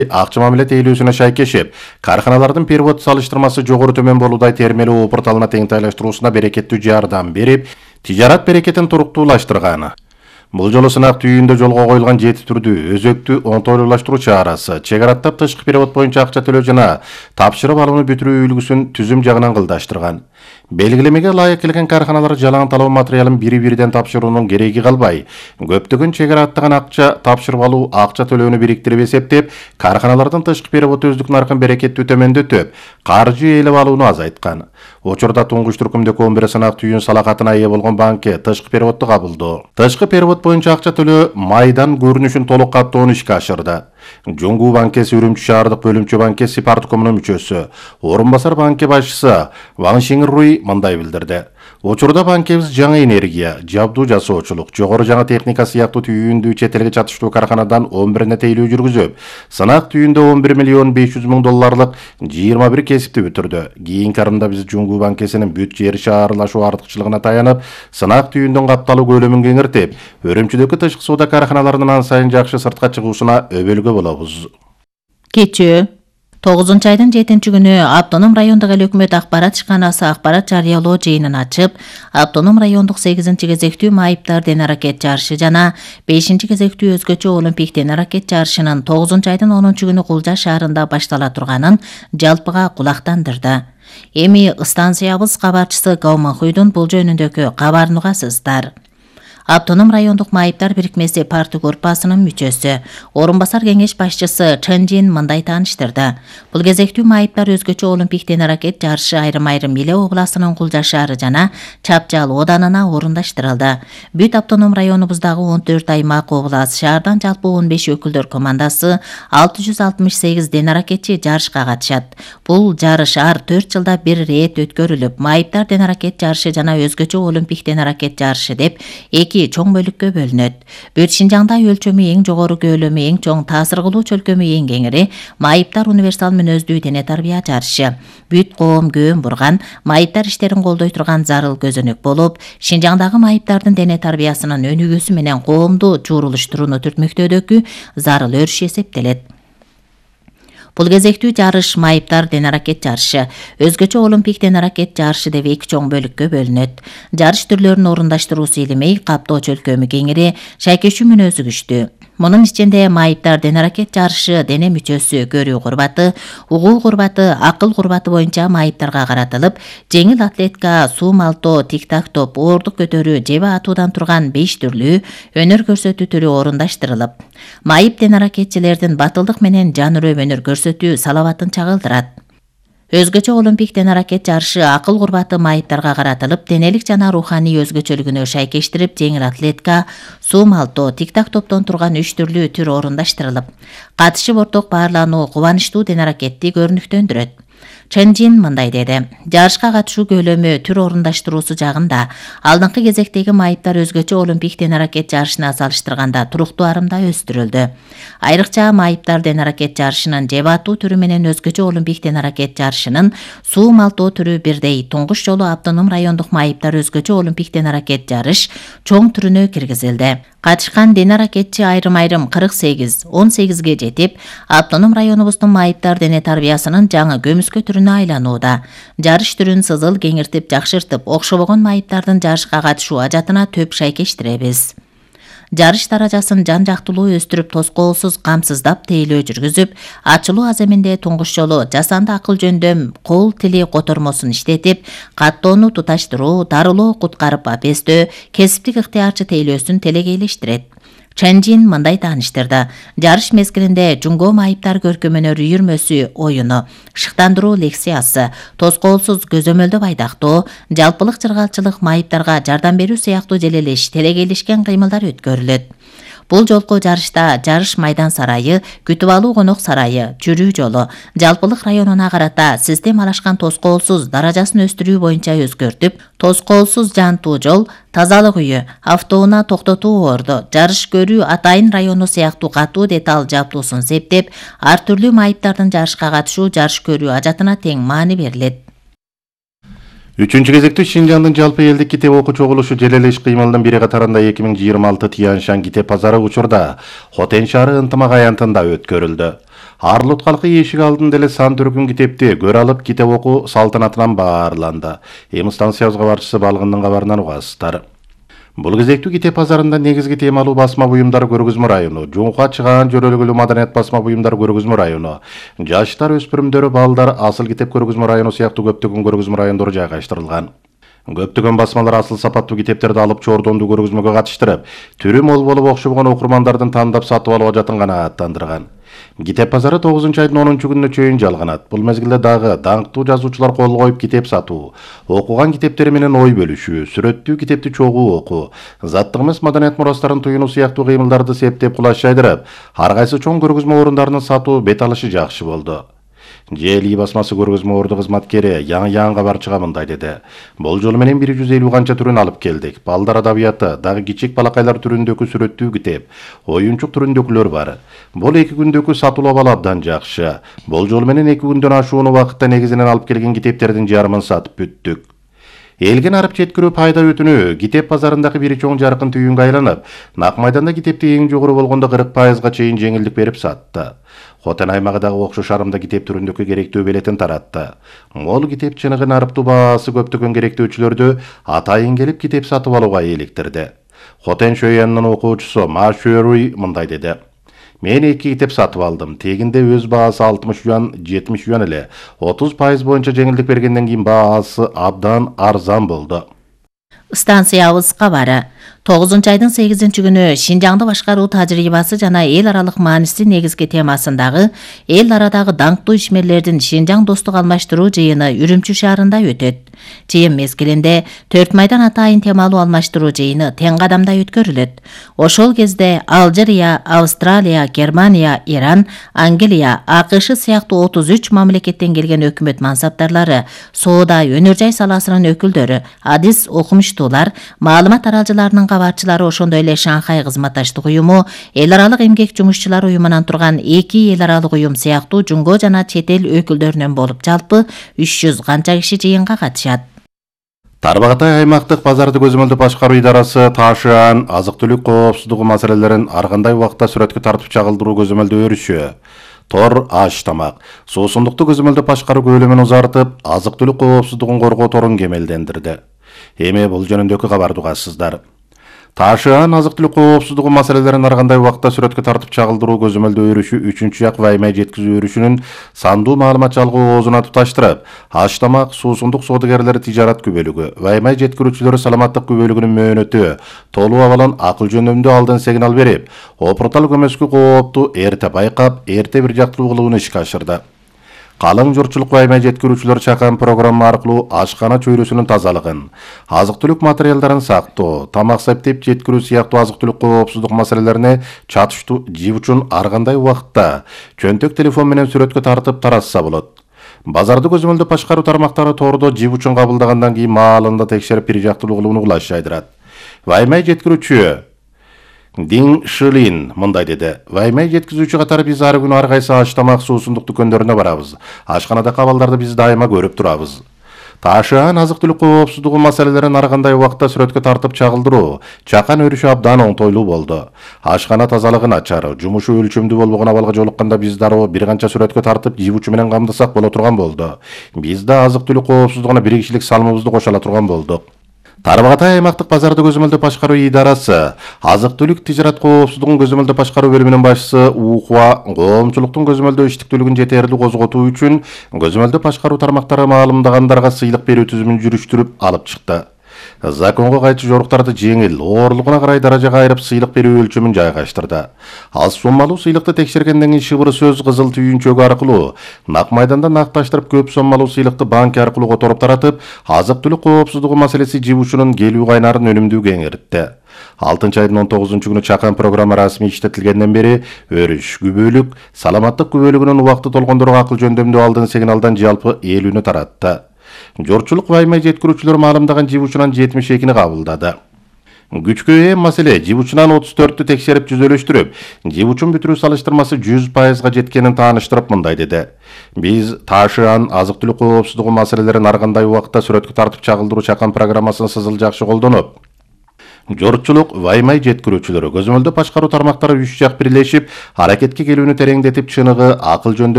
акча мамилет эйлөөсүнө шайкешип, карханалардын перевод салыштырмасы жогору төмөн болуудай термелүү порталына теңтайлаштыруусуна берекеттүү жардам берип, тижарат берекетин туруктуулаштырган. Бул жолу сынак түйүндө жолго коюлган 7 түрдүү өзөктүү оңтойлуулаштыруу чарасы, чек араттап тышкы перевод боюнча акча төлөө жана тапшырып алууну бүтүрүү үлгүсүн түзүм жагынан кылдаштырган. Белгилемеге ылайык келген карханалар жалаң талоо материалын бири-бириден тапшыруунун кереги калбай, көптөгөн чек араттаган акча тапшырып алуу акча төлөөнү бириктирип эсептеп, карханалардын тышкы перевод өздүк наркын берекеттүү төмөндөтүп, каржы ээлеп алууну азайткан. Учурда туңгуч түркүмдөгү 11 сынак түйүн салакатына ээ болгон банке тышкы переводду кабылдоо. Тышкы перевод боюнча акча төлөө майдан көрүнүшүн толук каттоону ишке ашырды. Жоңгу банкеси Үрүмчү шаардык бөлүмчө банкеси парткомунун мүчөсү, орун басар банке башчысы Ван Шиңруй мындай билдирди. Учурда банкебиз жаңы энергия, жабдуу жасоочулук, жогору жаңы техника сыяктуу түйүндүү чет элге чатыштуу карханадан 11 тейлөө жүргүзүп, сынак түйүндө 11 миллион 500 миң долларлык 21 кесипти бүтүрдү. Кийинки арымда биз Жоңгу банкесинин бүт жер шаарлашуу артыкчылыгына таянып, сынак түйүндүн капталуу көлөмүн кеңиртип, Өрүмчүдөгү тышкы соода карханаларынын ан сайын жакшы сыртка чыгуусуна өбөлгө болобуз. Кечээ 9 айдын 7-күнү Автоном райондук эл өкмөт акпарат ишканасы акпарат жарыялоо жыйынын ачып, Автоном райондук 8-кезектүү майыптар ден аракет жарышы жана 5-кезектүү өзгөчө олимпик ден аракет жарышынын 9 айдын 10-күнү Кулжа шаарында баштала турганын жалпыга кулактандырды. Эми станциябыз кабарчысы Гауманхуйдун бул жөнүндөгү кабарын угасыздар. Автоном райондук майыптар бирикмеси парты группасынын мүчөсү, орун басар кеңеш башчысы Чэнжин мындай тааныштырды. Бул кезектүү майыптар өзгөчө олимпик ден аракет жарышы айрым-айрым Иле областынын Кулжа шаары жана Чапжал оданына орундаштырылды. Бүт автоном районубуздагы 14 аймак област шаардан жалпы 15 өкүлдөр командасы 668 ден аракетчи жарышка катышат. Бул жарыш ар 4 жылда бир рет өткөрүлүп, майыптар ден аракет жарышы жана өзгөчө олимпик ден аракет жарышы деп эки чоң бөлүккө бөлүнөт. Бүт Шинжаңда өлчөмү эң жогору, көлөмү эң чоң, таасир кылуу чөлкөмү эң кеңири майыптар универсал мүнөздүү дене тарбия жарышы. Бүт коом көөн бурган, майыптар иштерин колдой турган зарыл көзөнөк болуп, Шинжаңдагы майыптардын дене тарбиясынын өнүгүүсү менен коомду чуурулуштурууну түртмөктөөдөгү зарыл өрүш эсептелет. Бул кезектүү жарыш майыптар ден аракет жарышы, өзгөчө олимпик ден аракет жарышы деп эки чоң бөлүккө бөлүнөт. Жарыш түрлөрүн орундаштыруусу илимей, каптоо чөлкөмү кеңири, шайкешүү мүнөзү күчтүү. Мунун ичинде майыптар ден аракет жарышы дене мүчөсү, көрүү курбаты, угуу курбаты, акыл курбаты боюнча майыптарга каратылып, жеңил атлетика, суу малтоо, тик-так топ, оордук көтөрүү, жебе атуудан турган 5 түрлүү өнөр көрсөтүү түрү орундаштырылып, майып ден аракетчилердин батылдык менен жан үрөп өнөр көрсөтүү салабатын чагылдырат. Өзгөчө олимпик ден аракет жарышы акыл курбаты майыптарга каратылып, денелик жана руханий өзгөчөлүгүнө шайкештирип, жеңил атлетика, суу малтоо, тик-так топтон турган 3 түрлүү түр орундаштырылып, катышып орток баарлануу кубанычтуу ден аракетти көрүнүктөндүрөт. Чэнжин мындай деди. Жарышка катышуу көлөмү, түр орундаштыруусу жагында алдыңкы кезектеги майыптар өзгөчө олимпик ден аракет жарышына салыштырганда туруктуу арымда өстүрүлдү. Айрыкча майыптар ден аракет жарышынын жебе атуу түрү менен өзгөчө олимпик ден аракет жарышынын суу малтоо түрү бирдей. Туңгуч жолу автоном райондук майыптар өзгөчө олимпик ден аракет жарыш чоң түрүнө киргизилди. Катышкан ден аракетчи айрым-айрым 48, 18ге жетип, автоном районубуздун майыптар дене тарбиясынын жаңы көмүскө түрүнө айланууда. Жарыш түрүн сызыл кеңиртип, жакшыртып, окшобогон майыптардын жарышка катышуу ажатына төп шайкештиребиз. Жарыш даражасын жан-жактылуу өстүрүп, тоскоолсуз камсыздап тейлөө жүргүзүп, ачылуу аземинде туңгуч жолу жасанды акыл жөндөм кол тили котормосун иштетип, каттоону туташтыруу, дарылоо куткарып апестөө, кесиптик ыктыярчы тейлөөсүн телегейлештирет. Чэнжин мындай тааныштырды. Жарыш мезгилинде жунго майыптар көркөмөнөр үйүрмөсү оюну, шыктандыруу лекциясы, тоскоолсуз көзөмөлдө байдактоо, жалпылык жыргалчылык, майыптарга жардам берүү сыяктуу желелеш, телегейлешкен кыймылдар өткөрүлөт. Бул жолку жарышта жарыш майдан сарайы, күтүп алуу конок сарайы, жүрүү жолу, жалпылык районуна карата системалашкан тоскоолсуз даражасын өстүрүү боюнча өзгөртүп, тоскоолсуз жантуу жол, тазалык үйү, автоунаа токтотуу орду, жарыш көрүү атайын району сыяктуу катуу деталь жабдуусун септеп, ар түрлүү майыптардын жарышка катышуу, жарыш көрүү ажатына тең маани берилет. 3-чү кезекте Шинжаңдын жалпы элдик китеп окуу чогулушу желелеш кыймылынын бири катарында 2026 Тияншан китеп базары учурда Хотен шаары ынтымак аянтында өткөрүлдү. Арлут халкы эшик алдында эле сан түркүн китепти көрө алып китеп окуу салтанатынан баарланды. Эми станциябызга барчысы балгындын кабарынан угасыздар. Бул кезектүү китеп базарында негизги темалуу басма буюмдар көргөзмө району, жуңка чыгаан жөрөлгүлүү маданият басма буюмдар көргөзмө району, жаштар, өспүрүмдөр, балдар, асыл китеп көргөзмө району сыяктуу көптөгөн көргөзмө райондору жайгаштырылган. Көптөгөн басмалар асыл сапаттуу китептерди алып чордондуу көргөзмөгө катыштырып, түрү мол болуп окшобогон окурмандардын тандап сатып алууга жатын канааттандырган. Китеп базары 9-айдын 10-күнүнө чейин жалганат. Бул мезгилде дагы даңктуу жазуучулар кол коюп китеп сатуу, окуган китептери менен ой бөлүшүү, сүрөттүү китепти чогуу окуу, заттык эмес маданият мурастарын туюнуу сыяктуу кыймылдарды септеп кулаш жайдырып, ар кайсы чоң көргөзмө орундарынын сатуу бет алышы жакшы болду. ЖЛИ басмасы көргөзмө орду кызматкери Яң кабарчыга мындай деди. Бул жолу менен 150 канча түрүн алып келдик. Балдар адабияты, дагы кичик балакайлар түрүндөгү сүрөттүү китеп, оюнчук түрүндөгүлөр бар. Бул 2 күндөгү сатуулап абдан жакшы. Бул жолу менен 2 күндөн ашуун убакытта негизинен алып келген китептердин жарымын сатып бүттүк. Элген арып жеткирүү пайда өтүнүү китеп базарындагы бир чоң жаркын түйүнгө айланып, Нак майданда китепти эң жогору болгондо 40%га чейин жеңилдик берип сатты. Хотен аймагындагы окшош арымда китеп түрүндөгү керектүү белетин таратты. Мол китеп чыныгын арыптуу баасы көптөгөн керектөөчүлөрдү атайын келип китеп сатып алууга eelиктирди. Хотен Шөйяннын окуучусу Ма Шөруй мындай деди. Мен 2 китеп сатып алдым. Тегинде өз баасы 60 юан, 70 юан эле. 30% боюнча жеңилдик бергенден кийин баасы абдан арзан болду. Станциябыз кабары 9-айдын 8-күнү Шинжаңды башкаруу тажрыйбасы жана эл аралык мааниси негизги темасындагы эл арадагы даңктуу ишмерлердин Шинжаң достук алмаштыруу жыйыны Үрүмчү шаарында өтөт. Жыйын мезгилинде 4 майдан атайын темалуу алмаштыруу жыйыны тең кадамда өткөрүлөт. Ошол кезде Алжирия, Австралия, Германия, Иран, Англия, АКШ сыяктуу 33 мамлекеттен келген өкмөт мансаптарлары, соода, өнөр жай саласынын өкүлдөрү, адис окумуштуулар, маалымат аралжыларынын кабарчылары, ошондой эле Шанхай кызматташтык уюму, эл аралык эмгек жумушчулар уюмунан турган 2 эл аралык уюм сыяктуу жуңго жана чет эл өкүлдөрүнөн болуп жалпы 300 канча киши жыйынга катышат. Тарбағатай аймактык базарды көзөмөлдөө башкаруу идарасы Ташыан азык-түлүк коопсуздугу маселелерин ар кандай убакта сүрөткө тартып чагылдыруу көзөмөлдөө өрүшү. Тор аш тамак, суусундукту көзөмөлдөө башкаруу көлөмүн узартып, азык-түлүк коопсуздугун коргоо торун кемелдендирди. Эми бул жөнүндөгү кабарды угасыздар. Ташыан азык-түлүк коопсуздугу маселелерин ар кандай убакта сүрөткө тартып чагылдыруу көзөмөлдөө өрүшү 3-як ваймай жеткизүү өрүшүнүн сандуу маалымат жалгоо оозуна туташтырып, аш тамак, суусундук соодагерлери тижарат күбөлүгү, ваймай жеткирүүчүлөрү саламаттык күбөлүгүнүн мөөнөтү, толуу абалын акыл жөнүндө алдын сигнал берип, опуртал көмөскү коопту эрте байкап, эрте бир жактылуу кылууну ишке ашырды. Калың журтчулук ваймай жеткирүүчүлөр чакан программа аркылуу ашкана чөйрөсүнүн тазалыгын, азык-түлүк материалдарын сактоо, тамак септеп жеткирүү сыяктуу азык-түлүк коопсуздук маселелерине чатыштуу жив үчүн ар кандай убакытта чөнтөк телефон менен сүрөткө тартып таратса болот. Базарды көзөмөлдөө башкаруу тармактары тордо жив үчүн кабылдагандан кийин маалында текшерип бир жактылуу кылууну кулаш жайдырат. Ваймай жеткирүүчү Дин Шилин мындай деди. Ваймай жеткизүүчү катары биз ар күнү ар кайсы аш тамак, суусундук дүкөндөрүнө барабыз. Ашканада абалдарды биз дайыма көрүп турабыз. Ташыан азык-түлүк коопсуздугу маселелерин ар кандай убакта сүрөткө тартып чагылдыруу чакан өрүшү абдан оңтойлуу болду. Ашкана тазалыгы начар, жумушу өлчөмдүү болбогон абалга жолукканда биз дароо бир канча сүрөткө тартып жибучу менен камдасак боло турган болду. Биз да азык-түлүк коопсуздугуна бир кишилик салымыбызды кошо ала турган болдук. Тарбағатай аймактык базарды көзөмөлдөө башкаруу идарасы азык-түлүк тижарат коопсуздугун көзөмөлдөө башкаруу бөлүмүнүн башчысы Ухуа коомчулуктун көзөмөлдөө иштиктүүлүгүн жетерлик козготуу үчүн көзөмөлдөө башкаруу тармактары маалымдагандарга сыйлык берүү түзүмүн жүрүштүрүп алып чыкты. Законго кайчы жоруктарды жеңил, оорлугуна карай даражага айырып сыйлык берүү өлчөмүн жайгаштырды. Аз соммалуу сыйлыкты текшергенден кийин шыбыр сөз кызыл түйүнчөгү аркылуу Нак майданда накташтырып көп соммалуу сыйлыкты банк аркылуу которуп таратып, азык-түлүк коопсуздугу маселеси жибучунун келүү кайнарын өнүмдүү кеңиртти. 6-айдын 19-күнү чакан программа расмий иштетилгенден бери өрүш, күбөлүк, саламаттык күбөлүгүнүн убакыты толгондорго акыл жөндөмдүү алдын сигналдан жалпы 50-нү таратты. Журтчулук ваймай жеткирүүчүлөр маалымдаган жибучунан 72-ни кабылдады. Күчкө ээ маселе жибучунан 34-тү текшерип жүзөлөштүрүп, жибучун бүтүрүү салыштырмасы 100%га жеткенин тааныштырып мындай деди. Биз Ташыан азык-түлүк коопсуздугу маселелерин ар кандай убакта сүрөткө тартып чагылдыруу чакан программасын сызыл жакшы колдонуп, жорутчулук ваймай жеткирүүчүлөрү көзөмөлдөө башкаруу тармактары 3 жак бирлешип аракетке келүүнү тереңдетип чыныгы акыл жөндө